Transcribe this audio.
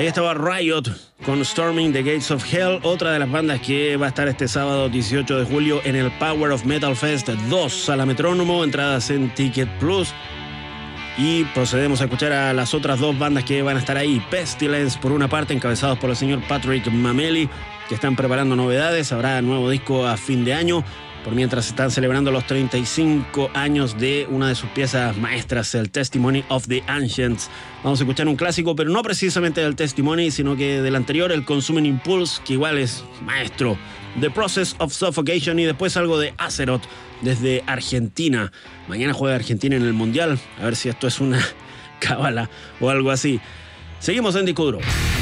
Ahí estaba Riot con Storming the Gates of Hell, otra de las bandas que va a estar este sábado 18 de julio en el Power of Metal Fest 2 a la Metrónomo, entradas en Ticket Plus. Y procedemos a escuchar a las otras dos bandas que van a estar ahí. Pestilence, por una parte, encabezados por el señor Patrick Mameli, que están preparando novedades. Habrá nuevo disco a fin de año, por mientras están celebrando los 35 años de una de sus piezas maestras, el Testimony of the Ancients. Vamos a escuchar un clásico, pero no precisamente del Testimony, sino que del anterior, el Consuming Impulse, que igual es maestro. The Process of Suffocation, y después algo de Azeroth desde Argentina. Mañana juega Argentina en el Mundial, a ver si esto es una cábala o algo así. Seguimos en Disco Duro.